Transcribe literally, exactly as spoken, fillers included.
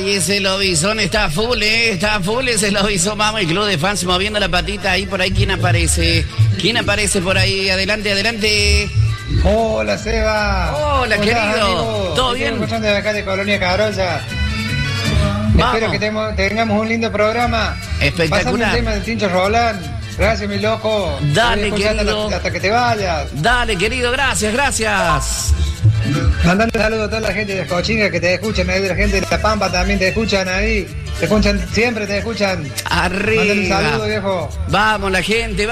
Ay, ese lobizón está full, ¿eh? Está full ese lobizón. Vamos, el club de fans moviendo la patita ahí. Por ahí, ¿quién aparece? ¿Quién aparece por ahí? Adelante, adelante. Hola, Seba. Hola, querido. Amigo? ¿Todo Estoy bien? escuchando de acá de Colonia Carolla. Vamos. Espero que temo- tengamos un lindo programa. Espectacular. Pasame el tema del Tincho Roland. Gracias, mi loco. Dale, Estoy escuchando querido. Hasta, hasta que te vayas. Dale, querido, gracias, gracias. Mandando saludos a toda la gente de Cochinga que te escuchan ahí, de la gente de La Pampa también te escuchan ahí. Te escuchan, siempre te escuchan. Arriba. Mandale un saludo, viejo. Vamos, la gente.